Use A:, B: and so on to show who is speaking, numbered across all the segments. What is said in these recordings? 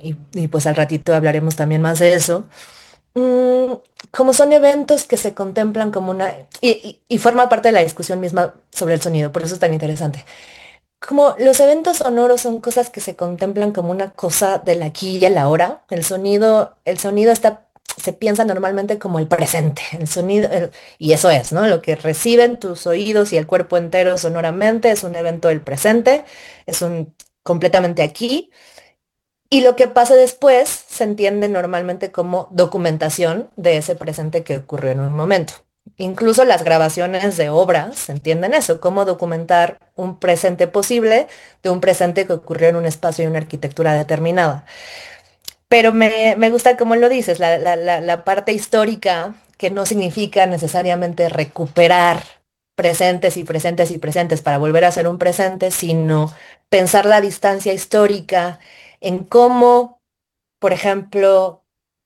A: y pues al ratito hablaremos también más de eso. Mm, Como son eventos que se contemplan como una... y forma parte de la discusión misma sobre el sonido, por eso es tan interesante. Como los eventos sonoros son cosas que se contemplan como una cosa del aquí y el ahora, el sonido está, se piensa normalmente como el presente, el sonido, y eso es, ¿no? Lo que reciben tus oídos y el cuerpo entero sonoramente es un evento del presente, es un completamente aquí. Y lo que pasa después se entiende normalmente como documentación de ese presente que ocurrió en un momento. Incluso las grabaciones de obras se entienden eso, cómo documentar un presente posible de un presente que ocurrió en un espacio y una arquitectura determinada. Pero me gusta cómo lo dices, la parte histórica, que no significa necesariamente recuperar presentes y presentes y presentes para volver a ser un presente, sino pensar la distancia histórica en cómo, por ejemplo,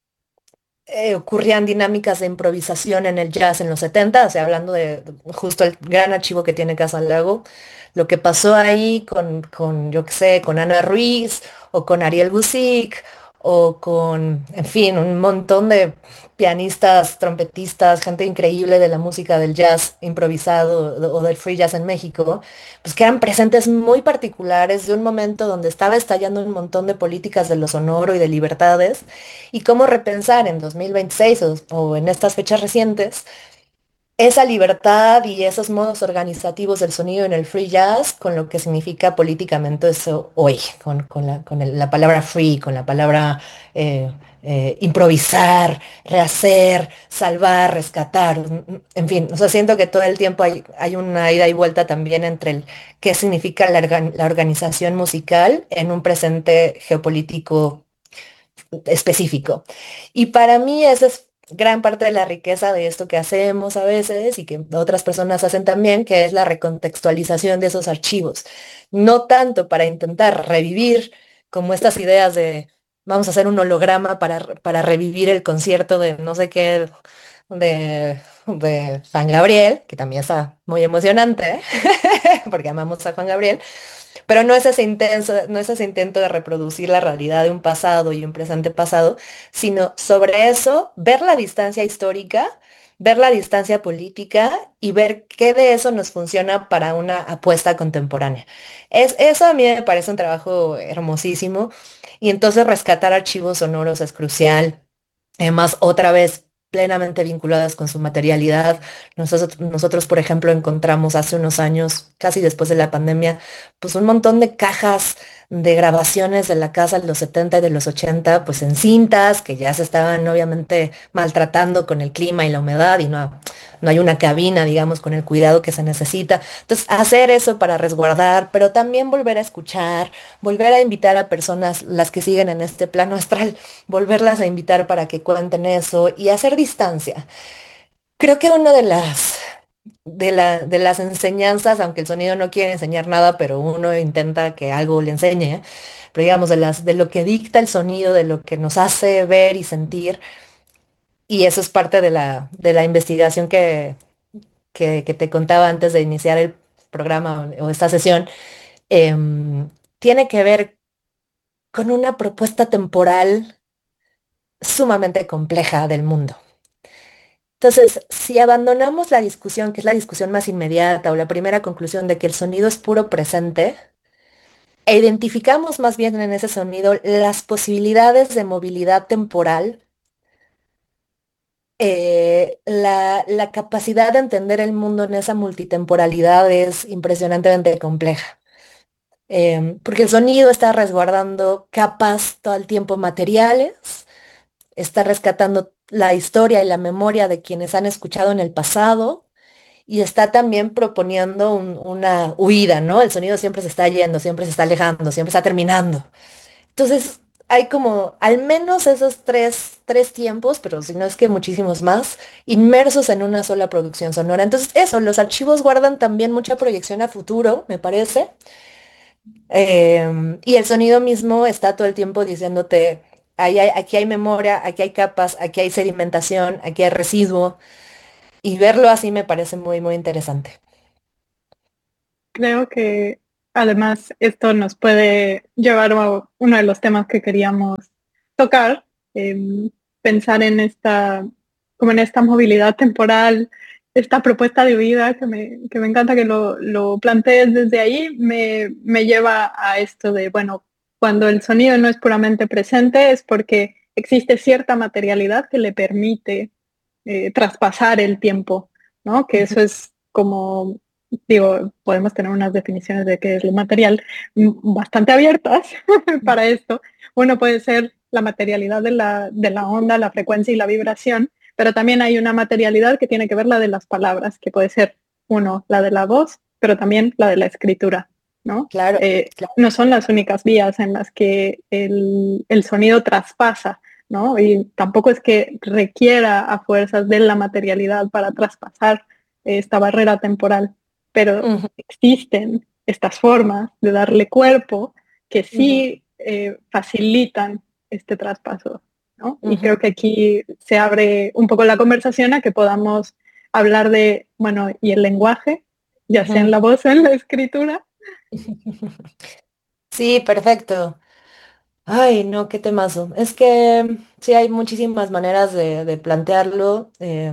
A: ocurrían dinámicas de improvisación en el jazz en los 70, o sea, hablando de justo el gran archivo que tiene Casa Lago, lo que pasó ahí yo qué sé, con Ana Ruiz o con Ariel Gusick o con, en fin, un montón de pianistas, trompetistas, gente increíble de la música del jazz improvisado o del free jazz en México, pues que eran presentes muy particulares de un momento donde estaba estallando un montón de políticas de lo sonoro y de libertades y cómo repensar en 2026 o en estas fechas recientes esa libertad y esos modos organizativos del sonido en el free jazz con lo que significa políticamente eso hoy, la palabra free, con la palabra improvisar, rehacer, salvar, rescatar, en fin, o sea, siento que todo el tiempo hay una ida y vuelta también entre el qué significa la organización musical en un presente geopolítico específico. Y para mí esa es gran parte de la riqueza de esto que hacemos a veces y que otras personas hacen también, que es la recontextualización de esos archivos. No tanto para intentar revivir como estas ideas de vamos a hacer un holograma para revivir el concierto de no sé qué, de Juan Gabriel, que también está muy emocionante, ¿eh? Porque amamos a Juan Gabriel, pero no es ese intenso, no es ese intento de reproducir la realidad de un pasado y un presente pasado, sino sobre eso, ver la distancia histórica, ver la distancia política y ver qué de eso nos funciona para una apuesta contemporánea. Eso a mí me parece un trabajo hermosísimo y entonces rescatar archivos sonoros es crucial. Además, otra vez plenamente vinculadas con su materialidad. Nosotros, por ejemplo, encontramos hace unos años, casi después de la pandemia, pues un montón de cajas de grabaciones de la casa de los 70 y de los 80, pues en cintas que ya se estaban obviamente maltratando con el clima y la humedad y no hay una cabina, digamos, con el cuidado que se necesita. Entonces, hacer eso para resguardar, pero también volver a escuchar, volver a invitar a personas, las que siguen en este plano astral, volverlas a invitar para que cuenten eso y hacer distancia. Creo que una de las enseñanzas, aunque el sonido no quiere enseñar nada, pero uno intenta que algo le enseñe, pero digamos, de lo que dicta el sonido, de lo que nos hace ver y sentir, y eso es parte de la investigación que te contaba antes de iniciar el programa o esta sesión, tiene que ver con una propuesta temporal sumamente compleja del mundo. Entonces, si abandonamos la discusión, que es la discusión más inmediata, o la primera conclusión de que el sonido es puro presente, e identificamos más bien en ese sonido las posibilidades de movilidad temporal, la capacidad de entender el mundo en esa multitemporalidad es impresionantemente compleja. Porque el sonido está resguardando capas todo el tiempo materiales, está rescatando la historia y la memoria de quienes han escuchado en el pasado y está también proponiendo una huida, ¿no? El sonido siempre se está yendo, siempre se está alejando, siempre está terminando. Entonces, hay como al menos esos tres tiempos, pero si no es que muchísimos más, inmersos en una sola producción sonora. Entonces, eso, los archivos guardan también mucha proyección a futuro, me parece. Y el sonido mismo está todo el tiempo diciéndote, aquí hay memoria, aquí hay capas, aquí hay sedimentación, aquí hay residuo. Y verlo así me parece muy, muy interesante.
B: Creo que Además, esto nos puede llevar a uno de los temas que queríamos tocar, pensar en esta, como en esta movilidad temporal, esta propuesta de vida que me encanta que lo plantees desde ahí, me lleva a esto de, bueno, cuando el sonido no es puramente presente es porque existe cierta materialidad que le permite traspasar el tiempo, ¿no? Que
A: Ujú,
B: eso es como, digo, podemos tener unas definiciones de qué es lo material bastante abiertas para esto. Uno puede ser la materialidad de la onda, la frecuencia y la vibración, pero también hay una materialidad que tiene que ver la de las palabras, que puede ser, uno, la de la voz, pero también la de la escritura, ¿no?
A: claro, claro.
B: No son las únicas vías en las que el sonido traspasa, ¿no? Y tampoco es que requiera a fuerzas de la materialidad para traspasar esta barrera temporal, pero
A: Ujú,
B: existen estas formas de darle cuerpo que
A: ujú,
B: sí facilitan este traspaso, ¿no? Y
A: ujú,
B: creo que aquí se abre un poco la conversación a que podamos hablar de, bueno, y el lenguaje, ya sea en
A: ujú.
B: la voz o en la escritura.
A: Sí, perfecto. Ay, no, qué temazo. Es que sí hay muchísimas maneras de plantearlo.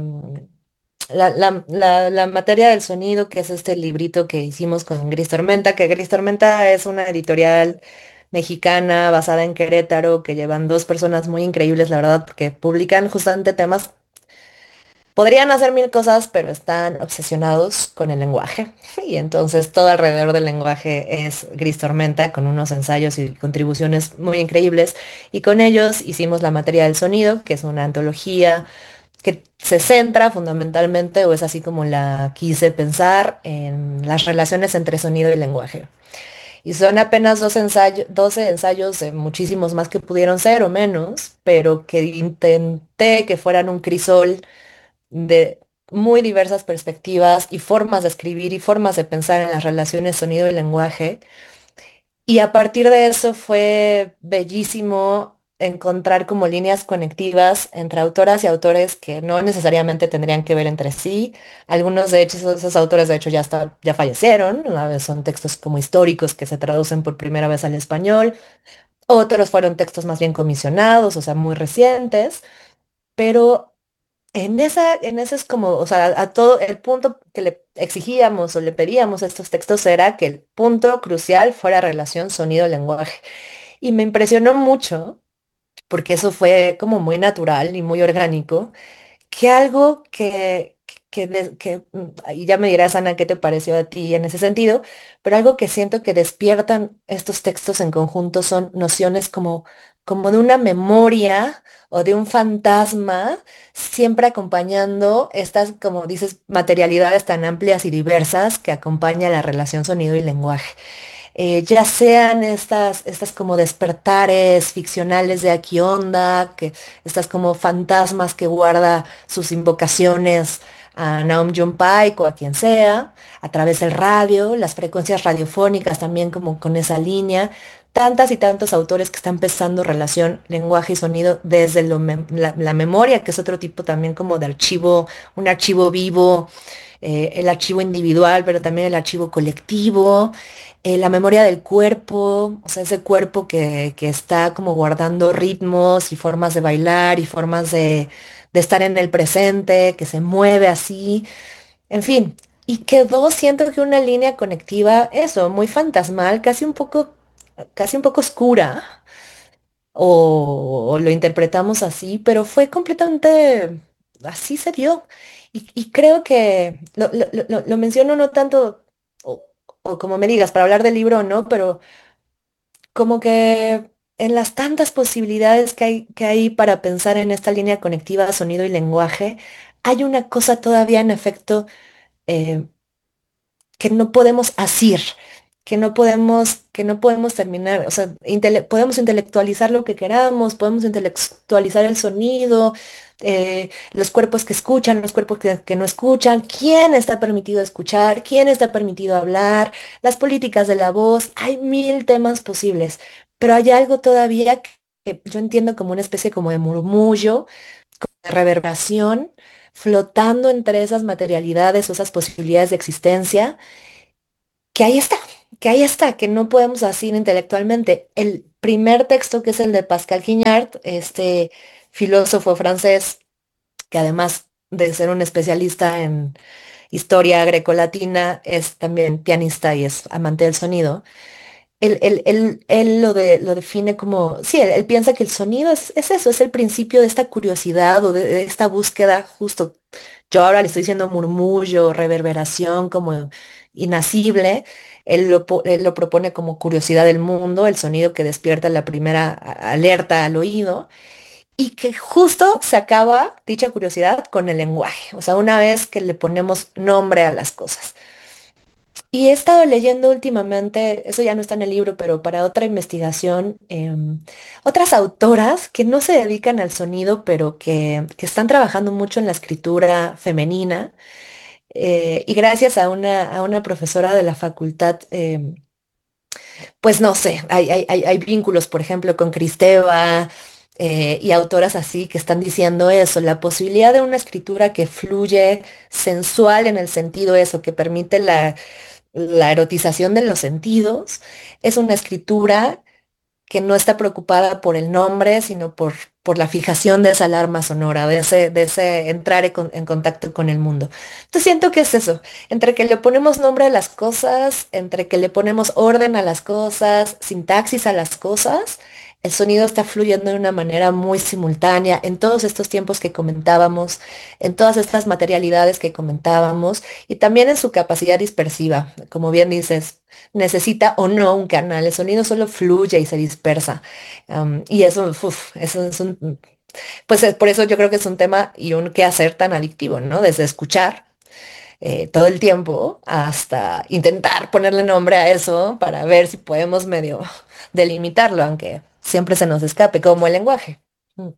A: La materia del sonido, que es este librito que hicimos con Gris Tormenta, que Gris Tormenta es una editorial mexicana basada en Querétaro, que llevan dos personas muy increíbles, la verdad, porque publican justamente temas. Podrían hacer mil cosas, pero están obsesionados con el lenguaje. Y entonces todo alrededor del lenguaje es Gris Tormenta, con unos ensayos y contribuciones muy increíbles. Y con ellos hicimos la materia del sonido, que es una antología que se centra fundamentalmente, o es así como la quise pensar, en las relaciones entre sonido y lenguaje. Y son apenas 12 ensayos de muchísimos más que pudieron ser o menos, pero que intenté que fueran un crisol de muy diversas perspectivas y formas de escribir y formas de pensar en las relaciones sonido y lenguaje. Y a partir de eso fue bellísimo encontrar como líneas conectivas entre autoras y autores que no necesariamente tendrían que ver entre sí. Algunos de hecho, esos autores de hecho ya fallecieron, una vez son textos como históricos que se traducen por primera vez al español. Otros fueron textos más bien comisionados, o sea, muy recientes, pero en ese es como, o sea, a todo el punto que le exigíamos o le pedíamos a estos textos era que el punto crucial fuera relación sonido-lenguaje. Y me impresionó mucho, porque eso fue como muy natural y muy orgánico, que algo y ya me dirás, Ana, qué te pareció a ti en ese sentido, pero algo que siento que despiertan estos textos en conjunto son nociones como de una memoria o de un fantasma, siempre acompañando estas, como dices, materialidades tan amplias y diversas que acompaña la relación sonido y lenguaje. Ya sean estas como despertares ficcionales de aquí onda, que estas como fantasmas que guarda sus invocaciones a Naum Paik o a quien sea, a través del radio, las frecuencias radiofónicas también como con esa línea, tantas y tantos autores que están pensando relación lenguaje y sonido desde la memoria, que es otro tipo también como de archivo, un archivo vivo, el archivo individual, pero también el archivo colectivo, la memoria del cuerpo, o sea, ese cuerpo que está como guardando ritmos y formas de bailar y formas de estar en el presente, que se mueve así, en fin. Y quedó, siento que una línea conectiva, eso, muy fantasmal, casi un poco oscura, o lo interpretamos así, pero fue completamente, así se dio. Y creo que lo menciono no tanto, o, o como me digas, para hablar del libro o no, pero como que en las tantas posibilidades que hay para pensar en esta línea conectiva sonido y lenguaje, hay una cosa todavía en efecto eh, que no podemos asir, que no podemos terminar, o sea, podemos intelectualizar lo que queramos, podemos intelectualizar el sonido, los cuerpos que escuchan, los cuerpos que no escuchan, quién está permitido escuchar, quién está permitido hablar, las políticas de la voz, hay mil temas posibles, pero hay algo todavía que yo entiendo como una especie como de murmullo, de reverberación, flotando entre esas materialidades o esas posibilidades de existencia que ahí está. que ahí está, que no podemos así intelectualmente. El primer texto, que es el de Pascal Quignard, este filósofo francés, que además de ser un especialista en historia grecolatina, es también pianista y es amante del sonido. Él lo define como, sí, él piensa que el sonido es eso, es el principio de esta curiosidad o de esta búsqueda, justo, yo ahora le estoy diciendo murmullo, reverberación, como inacible. Él lo propone como curiosidad del mundo, el sonido que despierta la primera alerta al oído, y que justo se acaba dicha curiosidad con el lenguaje, o sea, una vez que le ponemos nombre a las cosas. Y he estado leyendo últimamente, eso ya no está en el libro, pero para otra investigación, otras autoras que no se dedican al sonido, pero que están trabajando mucho en la escritura femenina. Y gracias a una profesora de la facultad, pues no sé, hay vínculos, por ejemplo, con Cristeva, y autoras así que están diciendo eso, la posibilidad de una escritura que fluye sensual en el sentido eso, que permite la erotización de los sentidos, es una escritura que no está preocupada por el nombre, sino por la fijación de esa alarma sonora, de ese entrar en contacto con el mundo. Entonces siento que es eso, entre que le ponemos nombre a las cosas, entre que le ponemos orden a las cosas, sintaxis a las cosas, el sonido está fluyendo de una manera muy simultánea en todos estos tiempos que comentábamos, en todas estas materialidades que comentábamos y también en su capacidad dispersiva. Como bien dices, necesita o no un canal, el sonido solo fluye y se dispersa. Y eso, uf, eso es un, pues por eso yo creo que es un tema y un quehacer tan adictivo, ¿no? Desde escuchar todo el tiempo hasta intentar ponerle nombre a eso para ver si podemos medio delimitarlo, aunque siempre se nos escape, como el lenguaje. Mm.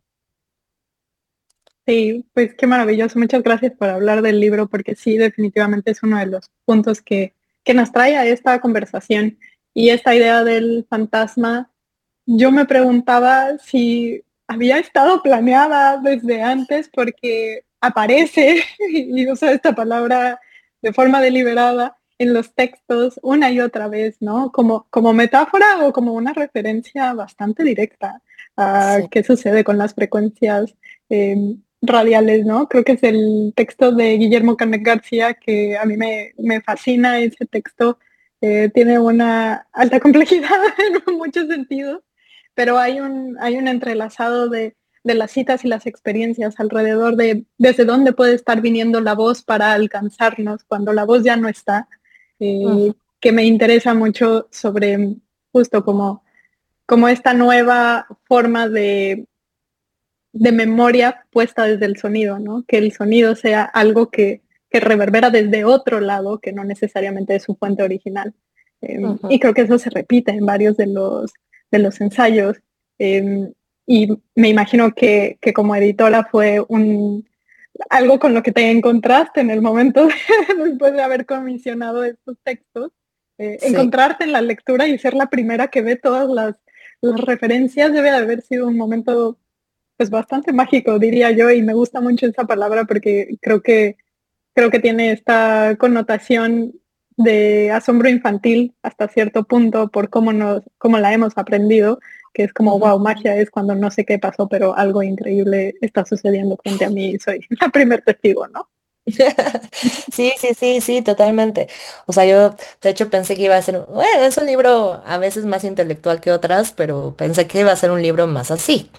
B: Sí, pues qué maravilloso. Muchas gracias por hablar del libro, porque sí, definitivamente es uno de los puntos que nos trae a esta conversación. Y esta idea del fantasma, yo me preguntaba si había estado planeada desde antes, porque aparece y usa esta palabra de forma deliberada en los textos una y otra vez, ¿no? Como metáfora o como una referencia bastante directa a
A: Sí.
B: qué sucede con las frecuencias radiales, ¿no? Creo que es el texto de Guillermo Canet García que a mí me fascina. Ese texto tiene una alta complejidad en muchos sentidos, pero hay un entrelazado de las citas y las experiencias alrededor de desde dónde puede estar viniendo la voz para alcanzarnos cuando la voz ya no está,
A: Ujú,
B: que me interesa mucho sobre justo como esta nueva forma de memoria puesta desde el sonido, ¿no? Que el sonido sea algo que reverbera desde otro lado, que no necesariamente es su fuente original. Y
A: ujú.
B: creo que eso se repite en varios de los ensayos. Eh, y me imagino que como editora fue algo con lo que te encontraste en el momento después de haber comisionado estos textos,
A: Sí.
B: encontrarte en la lectura y ser la primera que ve todas las referencias debe de haber sido un momento pues bastante mágico, diría yo, y me gusta mucho esa palabra porque creo que tiene esta connotación de asombro infantil hasta cierto punto por cómo la hemos aprendido, que es como,
A: Ujú.
B: wow, magia es cuando no sé qué pasó, pero algo increíble está sucediendo frente a mí y soy la primer testigo, ¿no?
A: Sí, sí, sí, sí, totalmente. O sea, yo de hecho pensé que iba a ser, bueno, es un libro a veces más intelectual que otras, pero pensé que iba a ser un libro más así.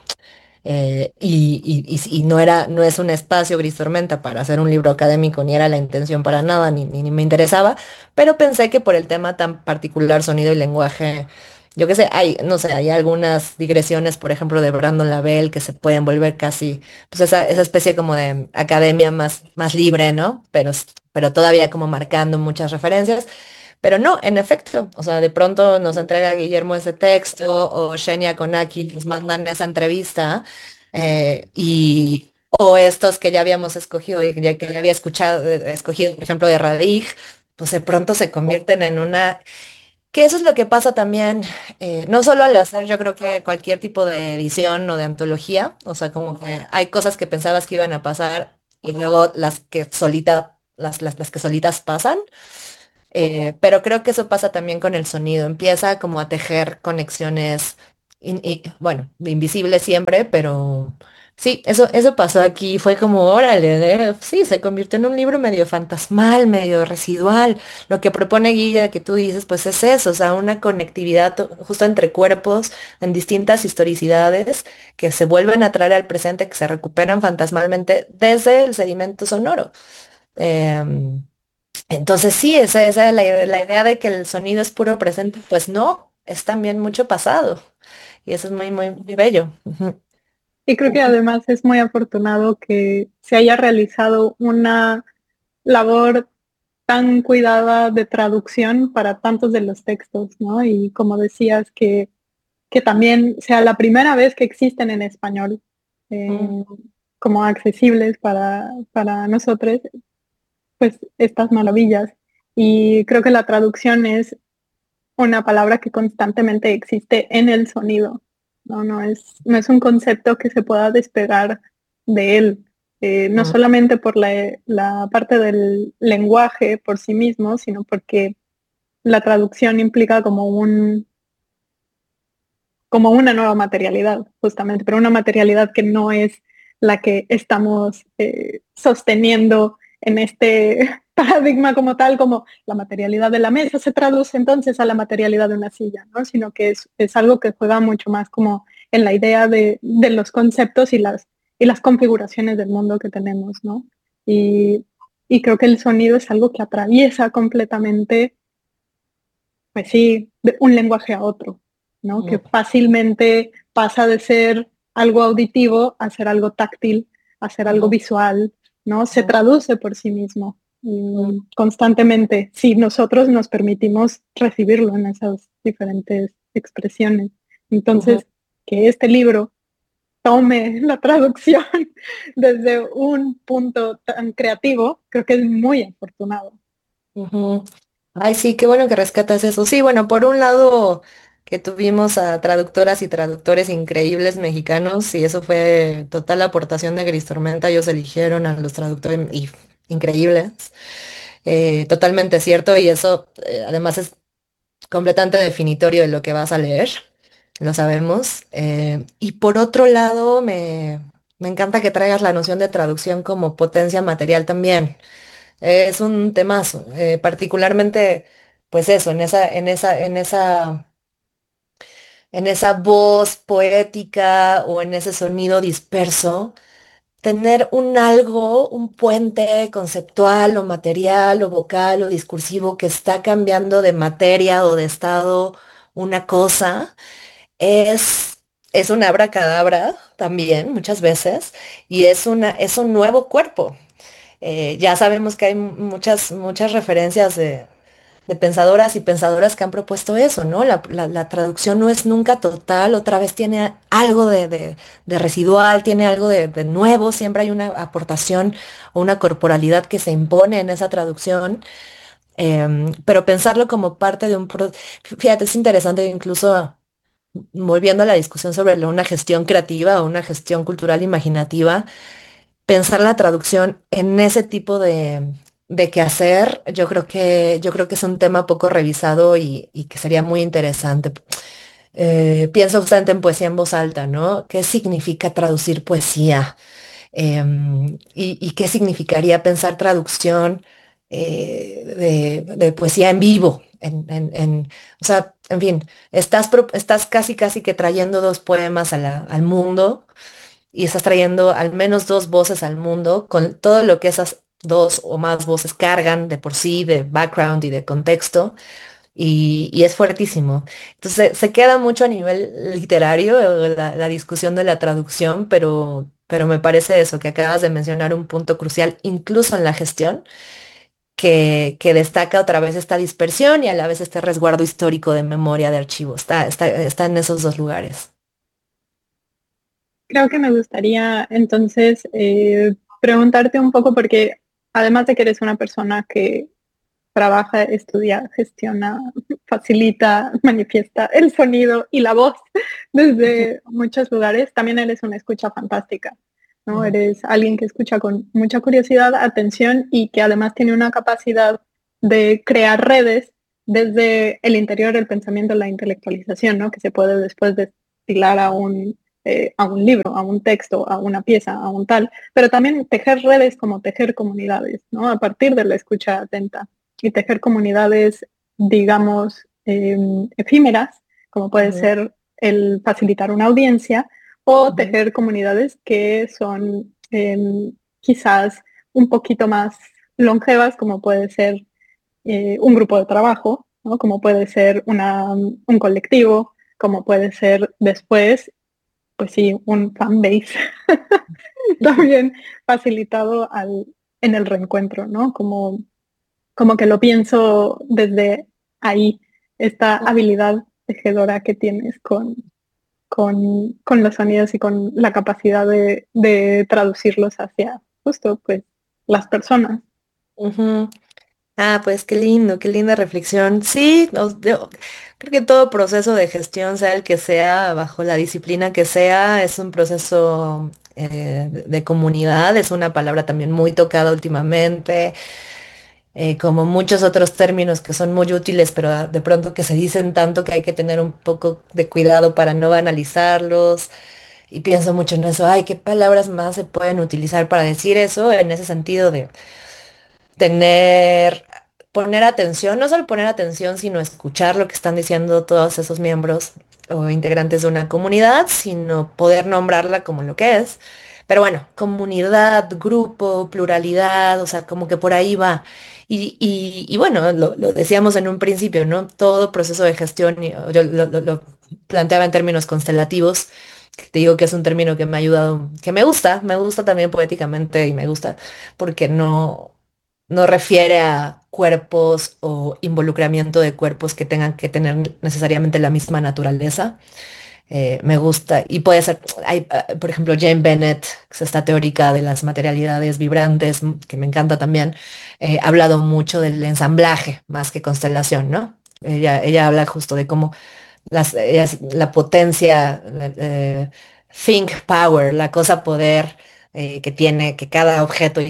A: Y no era, no es un espacio gris tormenta para hacer un libro académico, ni era la intención para nada, ni me interesaba, pero pensé que por el tema tan particular, sonido y lenguaje, yo qué sé, hay, no sé, hay algunas digresiones, por ejemplo, de Brandon Lavelle que se pueden volver casi, pues esa especie como de academia más libre, ¿no? Pero todavía como marcando muchas referencias. Pero no, en efecto, o sea, de pronto nos entrega Guillermo ese texto o Shenya Konaki nos mandan esa entrevista, o estos que ya habíamos escogido y ya que ya había escuchado, escogido, por ejemplo, de Radig, pues de pronto se convierten en una, que eso es lo que pasa también, no solo al hacer, yo creo que cualquier tipo de edición o de antología, o sea, como que hay cosas que pensabas que iban a pasar y luego las que solitas pasan. Pero creo que eso pasa también con el sonido. Empieza como a tejer conexiones, bueno, invisibles siempre, pero sí, eso pasó aquí. Fue como, órale, sí, se convirtió en un libro medio fantasmal, medio residual. Lo que propone Guilla, que tú dices, pues es eso, o sea, una conectividad justo entre cuerpos en distintas historicidades que se vuelven a traer al presente, que se recuperan fantasmalmente desde el sedimento sonoro. Em, entonces sí, esa es la idea de que el sonido es puro presente, pues no, es también mucho pasado y eso es muy, muy, muy bello. Ujú.
B: Y creo que además es muy afortunado que se haya realizado una labor tan cuidada de traducción para tantos de los textos, ¿no? Y como decías, que también sea la primera vez que existen en español,
A: Mm,
B: eh, como accesibles para nosotros, pues estas maravillas. Y creo que la traducción es una palabra que constantemente existe en el sonido, ¿no? No es un concepto que se pueda despegar de él, no
A: mm,
B: solamente por la parte del lenguaje por sí mismo, sino porque la traducción implica como una nueva materialidad, justamente, pero una materialidad que no es la que estamos sosteniendo en este paradigma como tal, como la materialidad de la mesa se traduce entonces a la materialidad de una silla, ¿no? Sino que es algo que juega mucho más como en la idea de los conceptos y las configuraciones del mundo que tenemos, ¿no? Y, y creo que el sonido es algo que atraviesa completamente, pues sí, de un lenguaje a otro, ¿no? Que
A: mm,
B: fácilmente pasa de ser algo auditivo a ser algo táctil, a ser algo
A: mm,
B: visual, ¿no? Se
A: mm,
B: traduce por sí mismo
A: mm,
B: constantemente, si nosotros nos permitimos recibirlo en esas diferentes expresiones.
A: ujú,
B: Entonces, que este libro tome la traducción desde un punto tan creativo, creo que es muy afortunado.
A: ujú. Ay, sí, qué bueno que rescatas eso. Sí, bueno, por un lado que tuvimos a traductoras y traductores increíbles mexicanos y eso fue total aportación de Gris Tormenta. Ellos eligieron a los traductores increíbles. Totalmente cierto y eso además es completamente definitorio de lo que vas a leer, lo sabemos. Y por otro lado, me encanta que traigas la noción de traducción como potencia material también. Es un temazo, particularmente, pues eso, en esa voz poética o en ese sonido disperso tener un algo, un puente conceptual o material o vocal o discursivo que está cambiando de materia o de estado una cosa, es, es un abracadabra también muchas veces y es un nuevo cuerpo. Ya sabemos que hay muchas referencias de pensadoras y pensadoras que han propuesto eso, ¿no? La traducción no es nunca total, otra vez tiene algo de residual, tiene algo de nuevo, siempre hay una aportación o una corporalidad que se impone en esa traducción, pero pensarlo como parte de Fíjate, es interesante incluso volviendo a la discusión sobre una gestión creativa o una gestión cultural imaginativa pensar la traducción en ese tipo de quehacer, yo creo que es un tema poco revisado y que sería muy interesante. Pienso justamente en poesía en voz alta, ¿no? ¿Qué significa traducir poesía? Y qué significaría pensar traducción de poesía en vivo? O sea, en fin, estás casi casi que trayendo dos poemas al mundo y estás trayendo al menos dos voces al mundo con todo lo que esas dos o más voces cargan de por sí, de background y de contexto, y es fuertísimo. Entonces se queda mucho a nivel literario la discusión de la traducción, pero me parece eso, que acabas de mencionar un punto crucial, incluso en la gestión. Que destaca otra vez esta dispersión y a la vez este resguardo histórico de memoria de archivo. Está en esos dos lugares.
B: Creo que me gustaría entonces preguntarte un poco, porque además de que eres una persona que trabaja, estudia, gestiona, facilita, manifiesta el sonido y la voz
A: Ujú,
B: desde muchos lugares, también eres una escucha fantástica, ¿no?
A: ujú,
B: Eres alguien que escucha con mucha curiosidad, atención y que además tiene una capacidad de crear redes desde el interior del pensamiento, la intelectualización, ¿no? Que se puede después destilar a un libro, a un texto, a una pieza, a un tal, pero también tejer redes como tejer comunidades, ¿no? A partir de la escucha atenta y tejer comunidades, digamos, efímeras, como puede
A: Ujú,
B: ser el facilitar una audiencia o
A: ujú,
B: tejer comunidades que son quizás un poquito más longevas, como puede ser un grupo de trabajo, ¿no? Como puede ser un colectivo, como puede ser después, pues sí, un fan base
A: ujú.
B: también facilitado en el reencuentro, ¿no? Como que lo pienso desde ahí, esta habilidad tejedora que tienes con los sonidos y con la capacidad de traducirlos hacia justo pues las personas.
A: Ujú. Ah, pues qué linda reflexión. Sí, yo creo que todo proceso de gestión, sea el que sea, bajo la disciplina que sea, es un proceso de comunidad, es una palabra también muy tocada últimamente, como muchos otros términos que son muy útiles, pero de pronto que se dicen tanto que hay que tener un poco de cuidado para no banalizarlos. Y pienso mucho en eso, ay, ¿qué palabras más se pueden utilizar para decir eso en ese sentido de tener, poner atención, no solo poner atención, sino escuchar lo que están diciendo todos esos miembros o integrantes de una comunidad, sino poder nombrarla como lo que es? Pero bueno, comunidad, grupo, pluralidad, o sea, como que por ahí va. Y bueno, lo decíamos en un principio, ¿no? Todo proceso de gestión, yo lo planteaba en términos constelativos, que te digo que es un término que me ha ayudado, que me gusta también poéticamente y me gusta porque no refiere a cuerpos o involucramiento de cuerpos que tengan que tener necesariamente la misma naturaleza. Me gusta, y puede ser, hay, por ejemplo, Jane Bennett, que es esta teórica de las materialidades vibrantes, que me encanta también, ha hablado mucho del ensamblaje más que constelación, ¿no? Ella habla justo de cómo la potencia, think power, la cosa poder que tiene, que cada objeto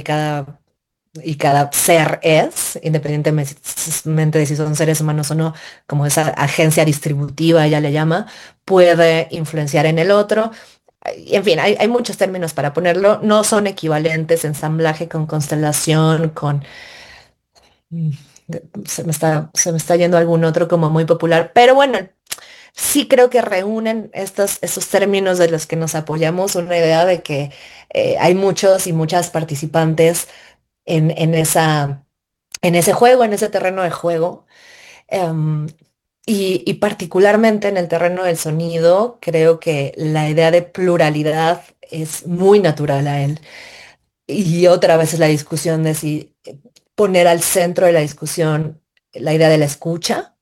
A: y cada ser es, independientemente de si son seres humanos o no, como esa agencia distributiva, ella le llama, puede influenciar en el otro. Y en fin, hay muchos términos para ponerlo, no son equivalentes, ensamblaje con constelación, con... mm, se me está yendo algún otro como muy popular, pero bueno, sí creo que reúnen estos términos de los que nos apoyamos, una idea de que hay muchos y muchas participantes en en ese juego, en ese terreno de juego. Em, y particularmente en el terreno del sonido, creo que la idea de pluralidad es muy natural a él. Y otra vez es la discusión de si poner al centro de la discusión la idea de la escucha,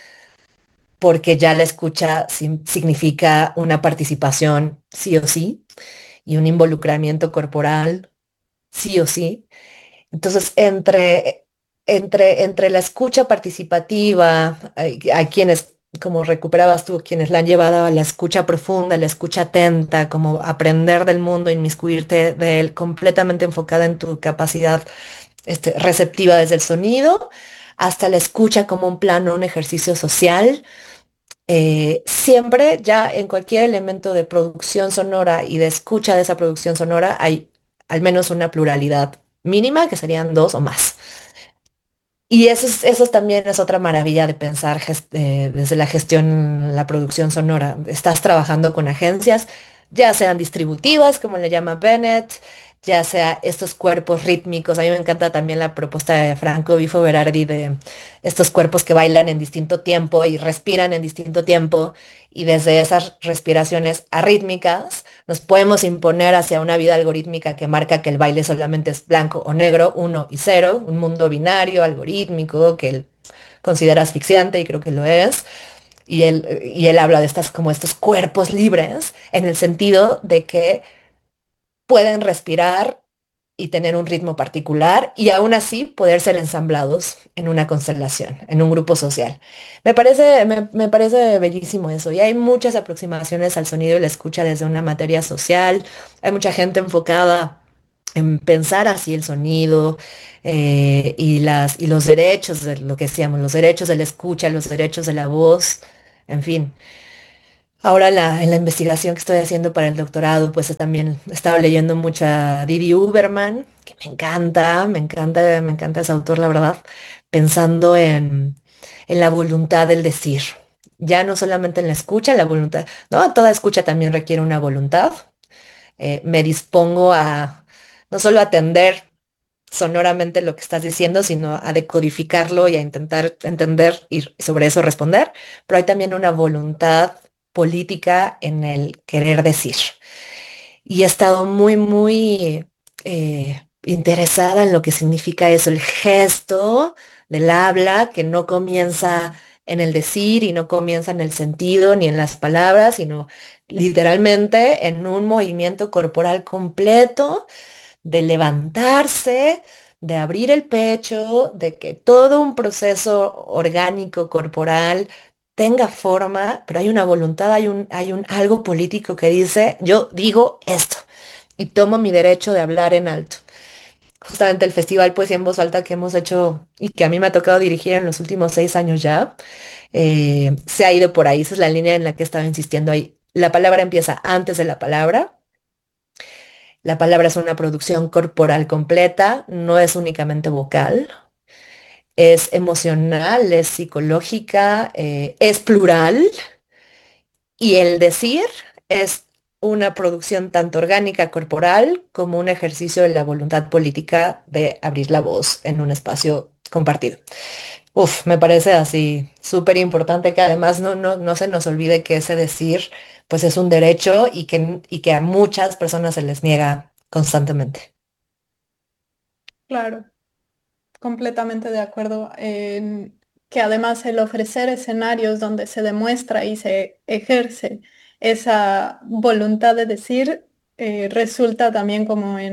A: porque ya la escucha significa una participación sí o sí y un involucramiento corporal sí o sí. Entonces, entre la escucha participativa, hay quienes, como recuperabas tú, quienes la han llevado a la escucha profunda, la escucha atenta, como aprender del mundo, inmiscuirte de él, completamente enfocada en tu capacidad receptiva desde el sonido, hasta la escucha como un plano, un ejercicio social. Siempre ya en cualquier elemento de producción sonora y de escucha de esa producción sonora hay al menos una pluralidad mínima, que serían dos o más. Y eso también es otra maravilla de pensar desde la gestión, la producción sonora. Estás trabajando con agencias, ya sean distributivas, como le llama Bennett, ya sea estos cuerpos rítmicos. A mí me encanta también la propuesta de Franco Bifo Berardi de estos cuerpos que bailan en distinto tiempo y respiran en distinto tiempo. Y desde esas respiraciones arrítmicas nos podemos imponer hacia una vida algorítmica que marca que el baile solamente es blanco o negro, uno y cero, un mundo binario, algorítmico, que él considera asfixiante y creo que lo es. Y él habla de estas como estos cuerpos libres en el sentido de que pueden respirar y tener un ritmo particular y aún así poder ser ensamblados en una constelación, en un grupo social. Me parece bellísimo eso. Y hay muchas aproximaciones al sonido y la escucha desde una materia social. Hay mucha gente enfocada en pensar así el sonido y los derechos de lo que decíamos, los derechos de la escucha, los derechos de la voz, en fin. Ahora en la investigación que estoy haciendo para el doctorado, pues también he estado leyendo mucha Didi Uberman, que me encanta ese autor, la verdad, pensando en la voluntad del decir. Ya no solamente en la escucha, la voluntad, no, toda escucha también requiere una voluntad. Me dispongo a no solo atender sonoramente lo que estás diciendo, sino a decodificarlo y a intentar entender y sobre eso responder, pero hay también una voluntad política en el querer decir. Y he estado muy interesada en lo que significa eso, el gesto del habla que no comienza en el decir y no comienza en el sentido ni en las palabras, sino literalmente en un movimiento corporal completo de levantarse, de abrir el pecho, de que todo un proceso orgánico, corporal, tenga forma, pero hay una voluntad, hay un algo político que dice, yo digo esto y tomo mi derecho de hablar en alto. Justamente el Festival Poesía en Voz Alta que hemos hecho y que a mí me ha tocado dirigir en los últimos 6 años ya, se ha ido por ahí. Esa es la línea en la que estaba insistiendo ahí. La palabra empieza antes de la palabra. La palabra es una producción corporal completa, no es únicamente vocal, es emocional, es psicológica, es plural y el decir es una producción tanto orgánica corporal como un ejercicio de la voluntad política de abrir la voz en un espacio compartido. Uf, me parece así súper importante que además no se nos olvide que ese decir pues es un derecho y que a muchas personas se les niega constantemente.
B: Claro, completamente de acuerdo en que además el ofrecer escenarios donde se demuestra y se ejerce esa voluntad de decir resulta también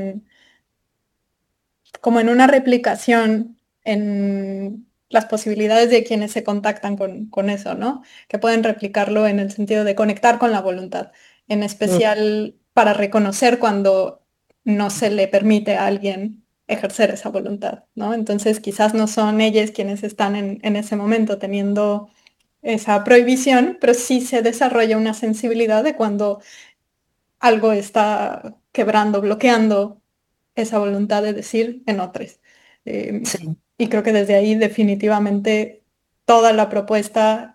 B: como en una replicación en las posibilidades de quienes se contactan con eso, ¿no? Que pueden replicarlo en el sentido de conectar con la voluntad, en
A: Mm,
B: especial para reconocer cuando no se le permite a alguien ejercer esa voluntad, ¿no? Entonces quizás no son ellos quienes están en ese momento teniendo esa prohibición, pero sí se desarrolla una sensibilidad de cuando algo está quebrando, bloqueando esa voluntad de decir en otros.
A: sí.
B: Y creo que desde ahí definitivamente toda la propuesta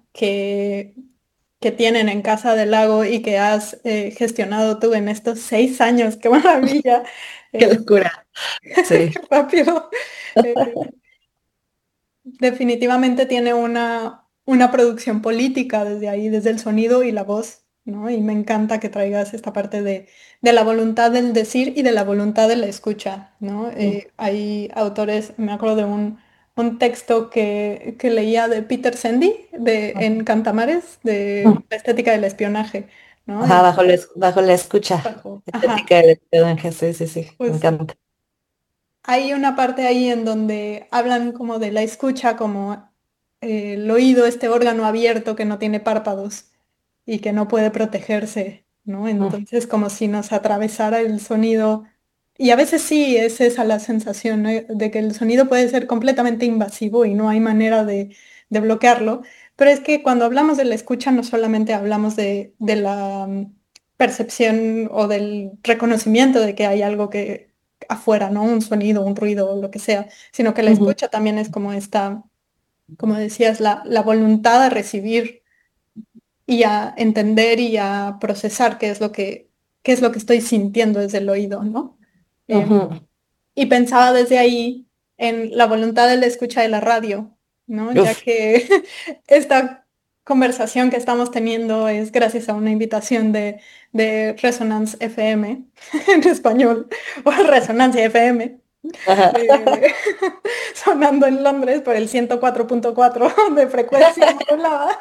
B: que tienen en Casa del Lago y que has gestionado tú en estos 6 años, qué maravilla,
A: Qué
B: eh,
A: locura. Sí.
B: qué rápido. eh, Definitivamente tiene una producción política desde ahí, desde el sonido y la voz, ¿no? Y me encanta que traigas esta parte de la voluntad del decir y de la voluntad de la escucha, ¿no?
A: Mm,
B: Hay autores, me acuerdo de un texto que leía de Peter Sandy en Cantamares, de
A: mm.
B: la estética del espionaje, ¿no?
A: Ajá, bajo la escucha.
B: Ajá,
A: Estética del espionaje, sí, sí, sí. Me
B: pues
A: encanta.
B: hay una parte ahí en donde hablan como de la escucha, como el oído, este órgano abierto que no tiene párpados y que no puede protegerse, ¿no?
A: Mm,
B: Entonces como si nos atravesara el sonido. Y a veces sí es esa la sensación, ¿no? De que el sonido puede ser completamente invasivo y no hay manera de bloquearlo. Pero es que cuando hablamos de la escucha no solamente hablamos de la percepción o del reconocimiento de que hay algo que afuera, ¿no? Un sonido, un ruido, o lo que sea, sino que la
A: ujú,
B: escucha también es como esta, como decías, la voluntad a recibir y a entender y a procesar qué es lo que estoy sintiendo desde el oído, ¿no?
A: ujú.
B: Y pensaba desde ahí en la voluntad de la escucha de la radio, ¿no? Ya
A: Uf.
B: que esta conversación que estamos teniendo es gracias a una invitación de Resonance FM en español, o Resonancia FM,
A: Ajá.
B: eh, sonando en Londres por el 104.4 de frecuencia modulada.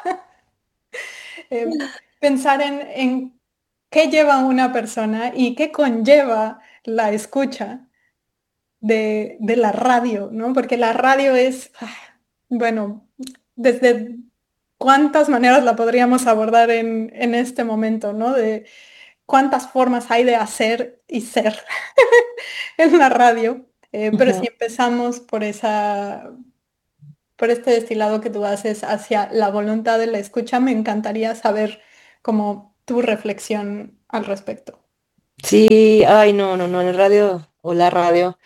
B: Eh, Pensar en qué lleva una persona y qué conlleva la escucha de la radio, ¿no? Porque la radio es, bueno, desde cuántas maneras la podríamos abordar en este momento, ¿no? cuántas formas hay de hacer y ser en la radio. Pero si
A: Ujú.
B: empezamos por este destilado que tú haces hacia la voluntad de la escucha, me encantaría saber como tu reflexión al respecto.
A: Sí, ay, no, no, no, el radio o la radio.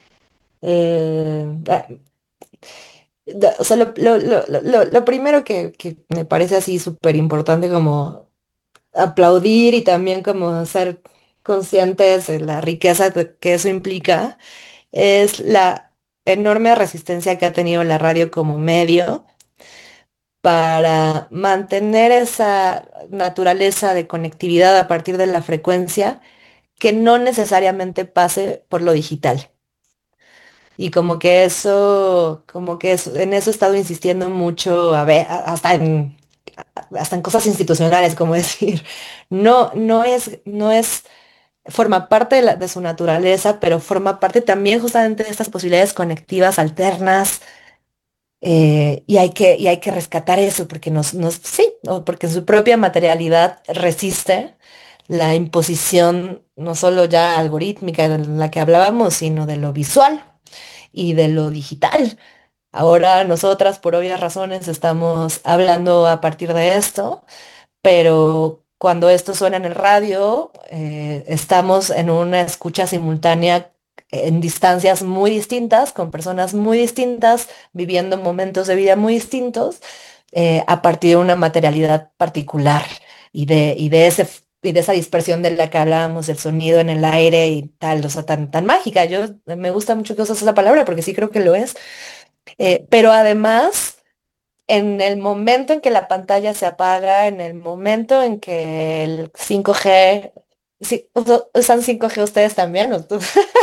A: O sea, lo primero que me parece así súper importante como aplaudir y también como ser conscientes de la riqueza que eso implica es la enorme resistencia que ha tenido la radio como medio para mantener esa naturaleza de conectividad a partir de la frecuencia que no necesariamente pase por lo digital. Y en eso he estado insistiendo mucho, a ver, hasta en cosas institucionales, como decir, no es, forma parte de su naturaleza, pero forma parte también justamente de estas posibilidades conectivas alternas, y hay que rescatar eso, porque sí, o porque en su propia materialidad resiste la imposición, no solo ya algorítmica de la que hablábamos, sino de lo visual y de lo digital. Ahora nosotras, por obvias razones, estamos hablando a partir de esto, pero cuando esto suena en el radio, estamos en una escucha simultánea en distancias muy distintas, con personas muy distintas, viviendo momentos de vida muy distintos, a partir de una materialidad particular y de esa dispersión de la que hablábamos, del sonido en el aire y tal, o sea, tan mágica. Yo me gusta mucho que usas esa palabra porque sí creo que lo es. Pero además, en el momento en que la pantalla se apaga, en el momento en que el 5G, sí, usan 5G ustedes también, ¿no?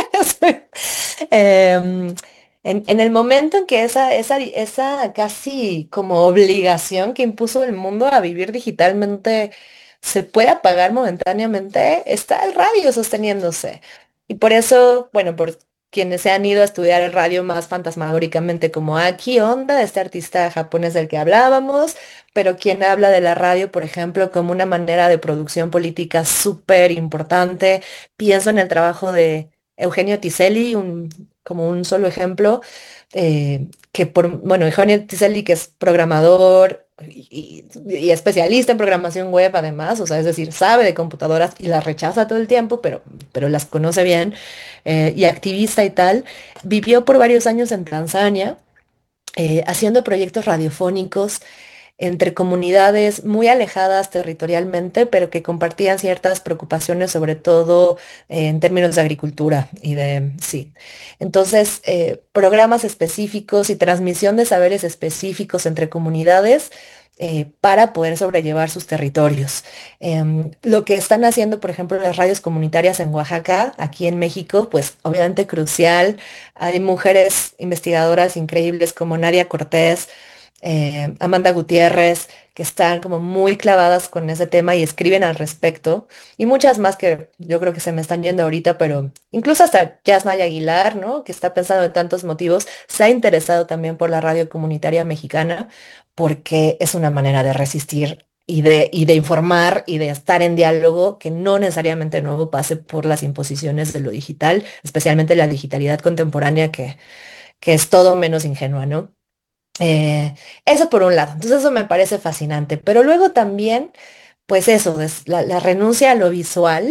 A: Em, en el momento en que esa casi como obligación que impuso el mundo a vivir digitalmente se puede apagar momentáneamente, está el radio sosteniéndose. Y por eso, bueno, por quienes se han ido a estudiar el radio más fantasmagóricamente como Aki Honda, este artista japonés del que hablábamos, pero quien habla de la radio, por ejemplo, como una manera de producción política súper importante. Pienso en el trabajo de Eugenio Tiselli, como un solo ejemplo, bueno, Eugenio Tiselli, que es programador y especialista en programación web además, o sea, es decir, sabe de computadoras y las rechaza todo el tiempo, pero las conoce bien, y activista y tal, vivió por varios años en Tanzania, haciendo proyectos radiofónicos entre comunidades muy alejadas territorialmente, pero que compartían ciertas preocupaciones, sobre todo en términos de agricultura sí. Entonces, programas específicos y transmisión de saberes específicos entre comunidades. Para poder sobrellevar sus territorios. Lo que están haciendo, por ejemplo, las radios comunitarias en Oaxaca, aquí en México, pues obviamente crucial. Hay mujeres investigadoras increíbles como Nadia Cortés, Amanda Gutiérrez, que están como muy clavadas con ese tema y escriben al respecto, y muchas más que yo creo que se me están yendo ahorita, pero incluso hasta Yasmaya Aguilar, ¿no? Que está pensando en tantos motivos, se ha interesado también por la radio comunitaria mexicana, porque es una manera de resistir y de informar y de estar en diálogo que no necesariamente nuevo pase por las imposiciones de lo digital, especialmente la digitalidad contemporánea que es todo menos ingenua, ¿no? Eh, Eso por un lado, entonces eso me parece fascinante, pero luego también, pues eso, es la renuncia a lo visual,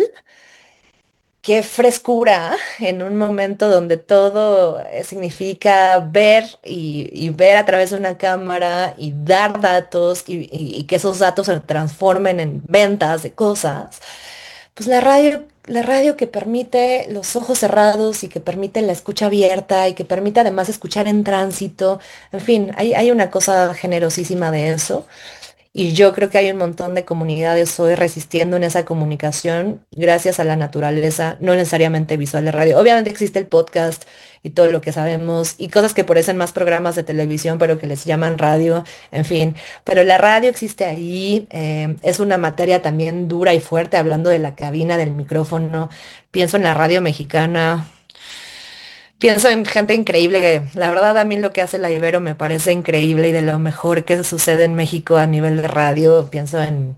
A: qué frescura en un momento donde todo significa ver y ver a través de una cámara y dar datos y que esos datos se transformen en ventas de cosas. Pues la radio que permite los ojos cerrados y que permite la escucha abierta y que permite además escuchar en tránsito. En fin, hay una cosa generosísima de eso. Y yo creo que hay un montón de comunidades hoy resistiendo en esa comunicación gracias a la naturaleza, no necesariamente visual de radio. Obviamente existe el podcast y todo lo que sabemos y cosas que parecen más programas de televisión, pero que les llaman radio, en fin. Pero la radio existe ahí, es una materia también dura y fuerte, hablando de la cabina, del micrófono. Pienso en la radio mexicana. Pienso en gente increíble que, la verdad, a mí lo que hace la Ibero me parece increíble y de lo mejor que sucede en México a nivel de radio. Pienso en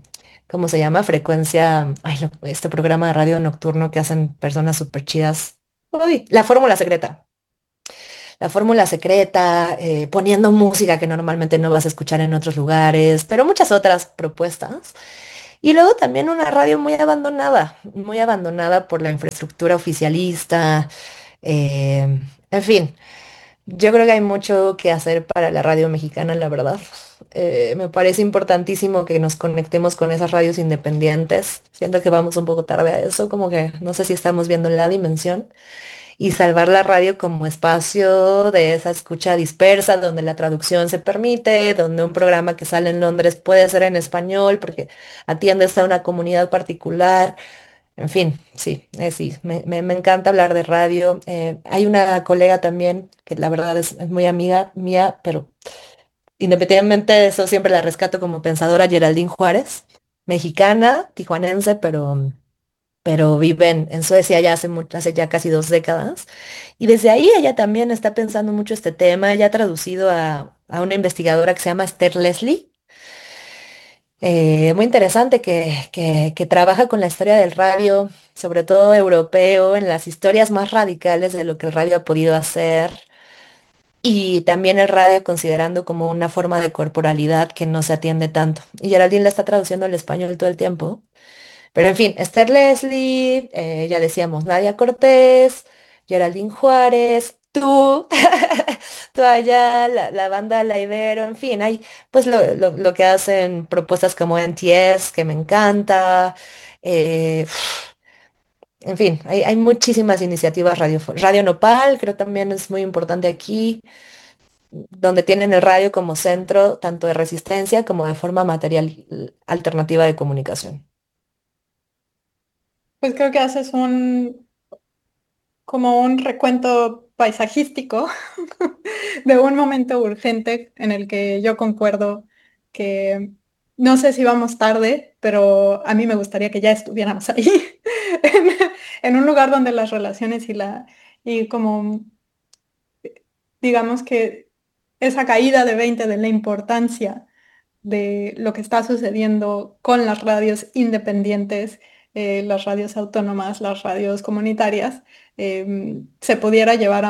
A: ¿cómo se llama? Frecuencia, ay, este programa de radio nocturno que hacen personas súper chidas. Uy, La Fórmula Secreta. La Fórmula Secreta, poniendo música que normalmente no vas a escuchar en otros lugares, pero muchas otras propuestas. Y luego también una radio muy abandonada por la infraestructura oficialista. En fin, yo creo que hay mucho que hacer para la radio mexicana, la verdad. Me parece importantísimo que nos conectemos con esas radios independientes. Siento que vamos un poco tarde a eso, como que no sé si estamos viendo la dimensión y salvar la radio como espacio de esa escucha dispersa, donde la traducción se permite, donde un programa que sale en Londres puede ser en español porque atiendes a una comunidad particular. En fin, sí, sí, me encanta hablar de radio. Hay una colega también que la verdad es muy amiga mía, pero independientemente de eso siempre la rescato como pensadora, Geraldine Juárez, mexicana, tijuanense, pero vive en Suecia ya hace ya casi 2 décadas. Y desde ahí ella también está pensando mucho este tema. Ella ha traducido a una investigadora que se llama Esther Leslie, muy interesante, que trabaja con la historia del radio, sobre todo europeo, en las historias más radicales de lo que el radio ha podido hacer. Y también el radio considerando como una forma de corporalidad que no se atiende tanto. Y Geraldine la está traduciendo al español todo el tiempo. Pero en fin, Esther Leslie, ya decíamos, Nadia Cortés, Geraldine Juárez, tú, tú allá, la banda La Ibero, en fin, hay pues lo que hacen propuestas como NTS, que me encanta. eh, en fin, hay muchísimas iniciativas. Radio Nopal, creo también es muy importante aquí, donde tienen el radio como centro tanto de resistencia como de forma material alternativa de comunicación.
B: Pues creo que haces como un recuento paisajístico de un momento urgente en el que yo concuerdo que no sé si vamos tarde, pero a mí me gustaría que ya estuviéramos ahí, en, en un lugar donde las relaciones y como digamos que esa caída de 20 de la importancia de lo que está sucediendo con las radios independientes, las radios autónomas, las radios comunitarias, se pudiera llevar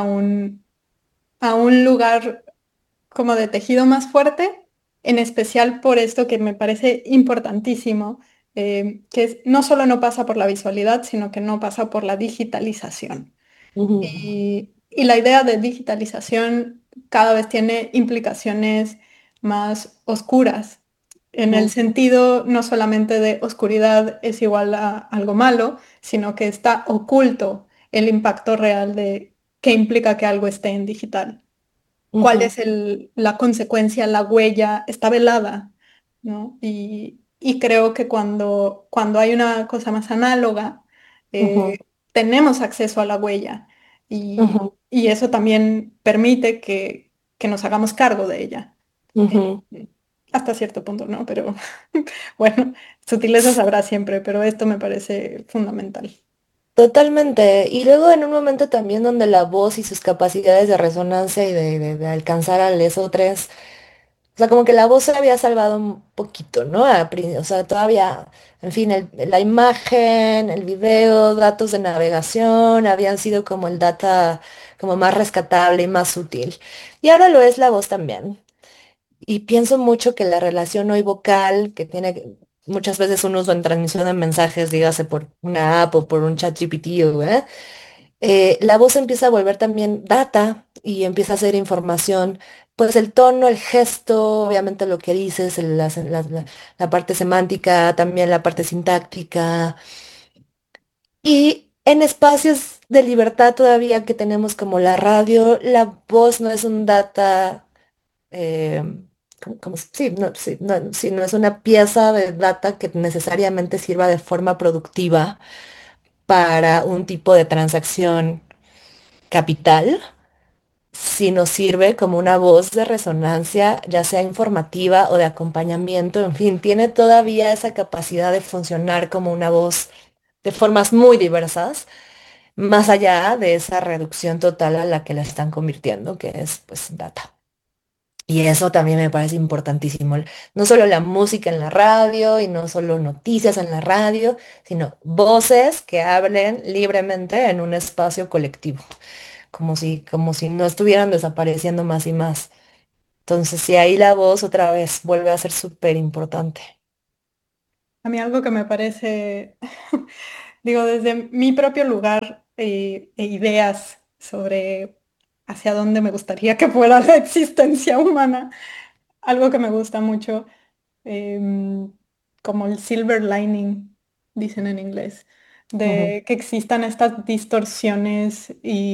B: a un lugar como de tejido más fuerte, en especial por esto que me parece importantísimo, que no solo no pasa por la visualidad, sino que no pasa por la digitalización.
A: Ujú,
B: Y la idea de digitalización cada vez tiene implicaciones más oscuras, en el
A: ujú,
B: sentido no solamente de oscuridad es igual a algo malo, sino que está oculto el impacto real de qué implica que algo esté en digital. ¿Cuál
A: ujú,
B: es la consecuencia, la huella? Está velada, ¿no? Y creo que cuando hay una cosa más análoga,
A: ujú,
B: tenemos acceso a la huella y eso también permite que nos hagamos cargo de ella.
A: ujú,
B: Hasta cierto punto, ¿no? Pero bueno, sutilezas habrá siempre, pero esto me parece fundamental.
A: totalmente. Y luego en un momento también donde la voz y sus capacidades de resonancia y de alcanzar a lesotres, o sea, como que la voz se había salvado un poquito, ¿no? O sea, todavía, en fin, la imagen, el video, datos de navegación habían sido como el data como más rescatable y más útil. Y ahora lo es la voz también. Y pienso mucho que la relación hoy vocal, que tiene muchas veces un uso en transmisión de mensajes, dígase por una app o por un chat GPT, la voz empieza a volver también data y empieza a ser información, pues el tono, el gesto, obviamente lo que dices, la parte semántica, también la parte sintáctica. Y en espacios de libertad todavía que tenemos como la radio, la voz no es un data, eh, sí, no, sí, no, sí, no es una pieza de data que necesariamente sirva de forma productiva para un tipo de transacción capital, sino sirve como una voz de resonancia, ya sea informativa o de acompañamiento, en fin, tiene todavía esa capacidad de funcionar como una voz de formas muy diversas, más allá de esa reducción total a la que la están convirtiendo, que es pues data. Y eso también me parece importantísimo. No solo la música en la radio y no solo noticias en la radio, sino voces que hablen libremente en un espacio colectivo, como si no estuvieran desapareciendo más y más. Entonces, sí, ahí la voz otra vez vuelve a ser súper importante.
B: A mí algo que me parece, digo, desde mi propio lugar e ideas sobre hacia dónde me gustaría que fuera la existencia humana, algo que me gusta mucho, em, como el silver lining, dicen en inglés,
A: Ujú,
B: de que existan estas distorsiones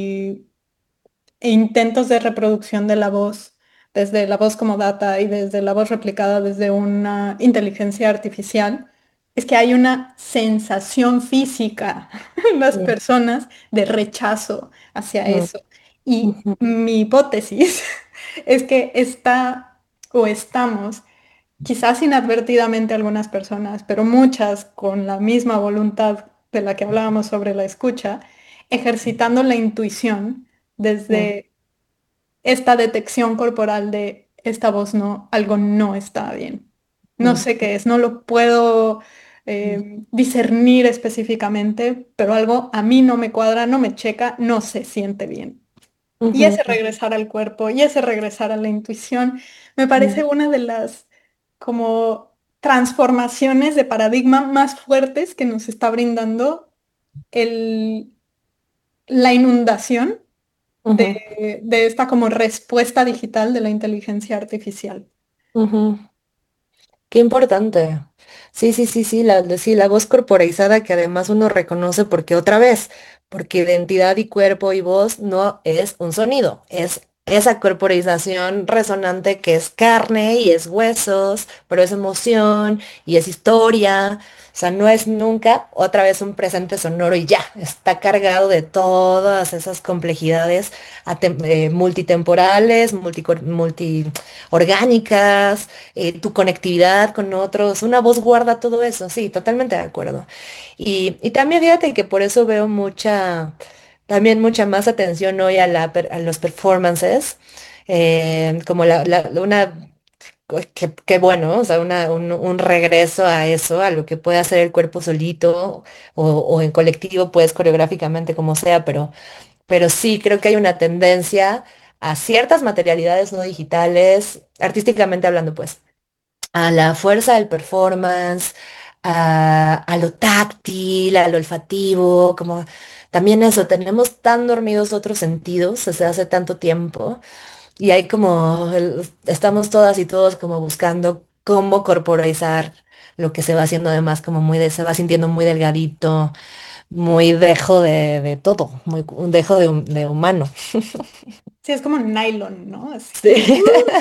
B: e intentos de reproducción de la voz, desde la voz como data y desde la voz replicada desde una inteligencia artificial, es que hay una sensación física en las
A: sí,
B: personas de rechazo hacia
A: mm,
B: eso. Y
A: ujú,
B: mi hipótesis es que está o estamos, quizás inadvertidamente algunas personas, pero muchas con la misma voluntad de la que hablábamos sobre la escucha, ejercitando la intuición
A: mm,
B: desde esta detección corporal de esta voz no, algo no está bien. No
A: mm,
B: sé qué es, no lo puedo
A: mm,
B: discernir específicamente, pero algo a mí no me cuadra, no me checa, no se siente bien. Y
A: ujú,
B: ese regresar al cuerpo y ese regresar a la intuición me parece
A: ujú,
B: una de las como transformaciones de paradigma más fuertes que nos está brindando el, la inundación
A: ujú,
B: de esta como respuesta digital de la inteligencia artificial.
A: ujú. Qué importante. Sí, sí, sí, sí, la voz corporizada que además uno reconoce porque otra vez, porque identidad y cuerpo y voz no es un sonido, es esa corporización resonante que es carne y es huesos, pero es emoción y es historia. O sea, no es nunca otra vez un presente sonoro y ya, está cargado de todas esas complejidades multitemporales, multiorgánicas, tu conectividad con otros, una voz guarda todo eso, sí, totalmente de acuerdo. Y también fíjate que por eso veo también mucha más atención hoy a, a los performances, como una, que bueno, o sea, un regreso a eso, a lo que puede hacer el cuerpo solito o en colectivo, pues coreográficamente como sea, pero sí creo que hay una tendencia a ciertas materialidades no digitales, artísticamente hablando, pues a la fuerza del performance, a lo táctil, a lo olfativo, como también eso, tenemos tan dormidos otros sentidos desde hace tanto tiempo y hay como, estamos todas y todos como buscando cómo corporizar lo que se va haciendo además como se va sintiendo muy delgadito, muy dejo de todo, muy un dejo de humano.
B: Sí, es como nylon, ¿no? Así
A: Sí.
B: como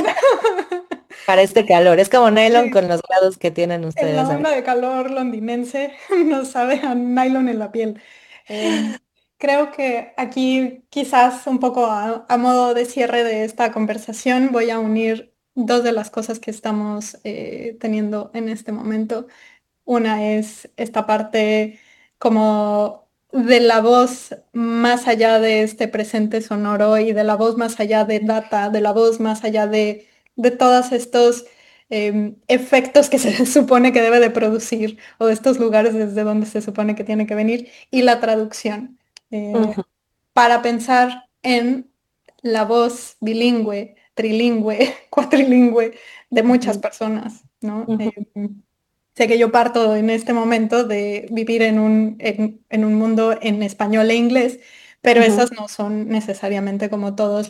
A: Para este calor, es como nylon
B: sí,
A: con los grados que tienen
B: en la
A: ustedes ahí.
B: onda de calor londinense nos sabe a nylon en la piel. Em, Creo que aquí quizás un poco a modo de cierre de esta conversación voy a unir dos de las cosas que estamos teniendo en este momento. Una es esta parte como de la voz más allá de este presente sonoro y de la voz más allá de data, de la voz más allá de todos estos efectos que se supone que debe de producir o de estos lugares desde donde se supone que tiene que venir y la traducción
A: Ujú,
B: para pensar en la voz bilingüe, trilingüe, cuatrilingüe de muchas
A: ujú,
B: personas, ¿no?
A: ujú,
B: Sé que yo parto en este momento de vivir en un mundo en español e inglés, pero
A: ujú,
B: esas no son necesariamente como todos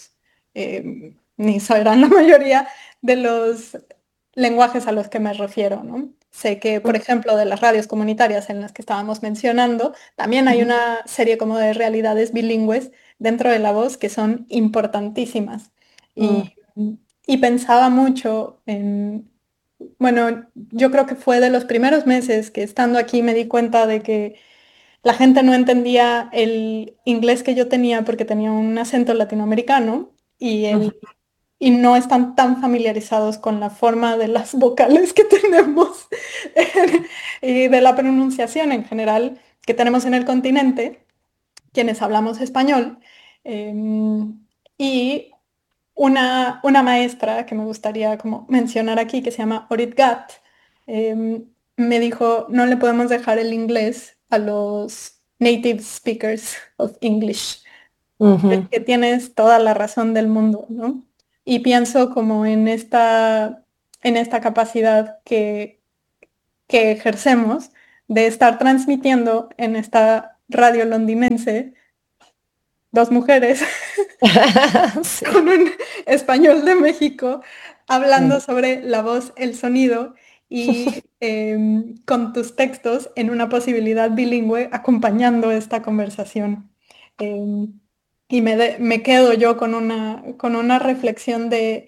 B: ni serán la mayoría de los lenguajes a los que me refiero, ¿no? Sé que, por ejemplo, de las radios comunitarias en las que estábamos mencionando, también hay
A: ujú,
B: una serie como de realidades bilingües dentro de la voz que son importantísimas.
A: ujú,
B: Y pensaba mucho en, bueno, yo creo que fue de los primeros meses que estando aquí me di cuenta de que la gente no entendía el inglés que yo tenía porque tenía un acento latinoamericano
A: ujú,
B: y no están tan familiarizados con la forma de las vocales que tenemos y de la pronunciación en general que tenemos en el continente, quienes hablamos español. Em, y una maestra que me gustaría como mencionar aquí, que se llama Orit Gat, me dijo, no le podemos dejar el inglés a los native speakers of English. Es
A: Ujú.
B: que tienes toda la razón del mundo, ¿no? Y pienso como en esta capacidad que ejercemos de estar transmitiendo en esta radio londinense dos mujeres
A: Sí.
B: con un español de México hablando
A: Sí.
B: sobre la voz, el sonido y con tus textos en una posibilidad bilingüe acompañando esta conversación. Em, y me quedo yo con una reflexión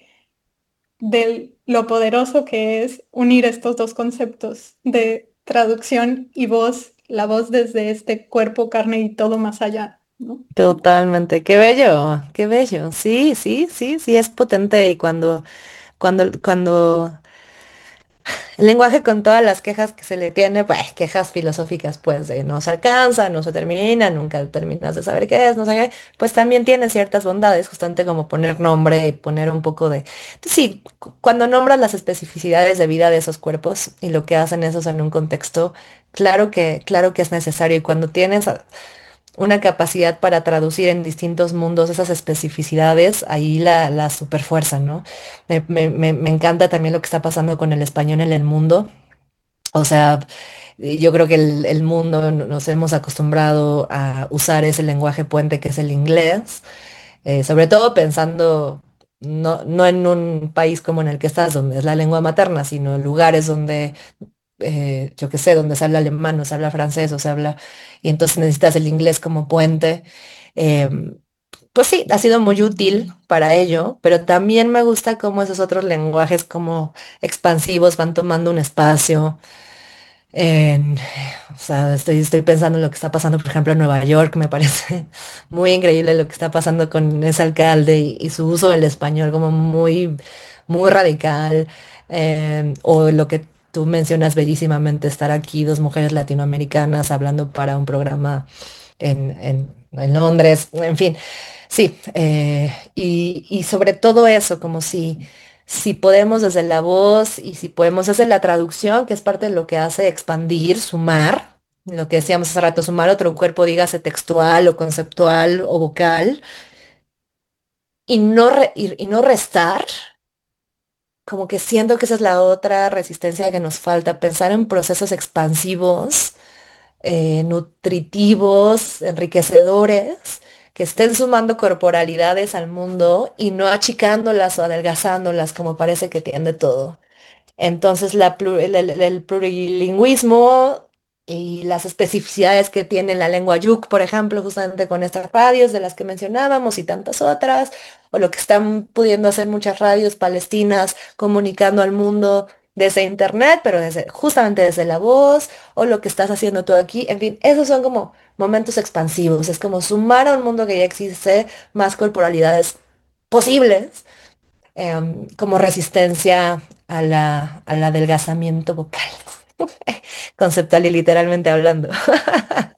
B: de lo poderoso que es unir estos dos conceptos de traducción y voz, la voz desde este cuerpo, carne y todo más allá, ¿no?
A: Totalmente, qué bello, qué bello. Sí, sí, sí, sí, es potente y cuando el lenguaje con todas las quejas que se le tiene, pues quejas filosóficas, pues de no se alcanza, no se termina, nunca terminas de saber qué es, no sé qué, pues también tiene ciertas bondades, justamente como poner nombre y poner un poco de... Sí, cuando nombras las especificidades de vida de esos cuerpos y lo que hacen esos en un contexto, claro que es necesario y cuando tienes una capacidad para traducir en distintos mundos esas especificidades, ahí la superfuerza, ¿no? Me encanta también lo que está pasando con el español en el mundo. O sea, yo creo que el mundo nos hemos acostumbrado a usar ese lenguaje puente que es el inglés, sobre todo pensando no en un país como en el que estás, donde es la lengua materna, sino en lugares donde yo qué sé, donde se habla alemán o se habla francés o se habla, y entonces necesitas el inglés como puente. Em, pues sí, ha sido muy útil para ello, pero también me gusta cómo esos otros lenguajes como expansivos van tomando un espacio. en- o sea, estoy pensando en lo que está pasando, por ejemplo, en Nueva York, me parece muy increíble lo que está pasando con ese alcalde y su uso del español como muy radical, o lo que tú mencionas bellísimamente, estar aquí dos mujeres latinoamericanas hablando para un programa en Londres, en fin, sí, y sobre todo eso, como si podemos desde la voz y si podemos desde la traducción, que es parte de lo que hace expandir, sumar, lo que decíamos hace rato, sumar otro cuerpo, dígase textual o conceptual o vocal, y no restar, como que siento que esa es la otra resistencia que nos falta, pensar en procesos expansivos, nutritivos, enriquecedores, que estén sumando corporalidades al mundo y no achicándolas o adelgazándolas como parece que tiende todo. Entonces, el plurilingüismo y las especificidades que tiene la lengua Yuk, por ejemplo, justamente con estas radios de las que mencionábamos y tantas otras, o lo que están pudiendo hacer muchas radios palestinas comunicando al mundo desde internet, pero justamente desde la voz, o lo que estás haciendo tú aquí, en fin, esos son como momentos expansivos, es como sumar a un mundo que ya existe más corporalidades posibles, como resistencia al adelgazamiento vocal, conceptual y literalmente hablando.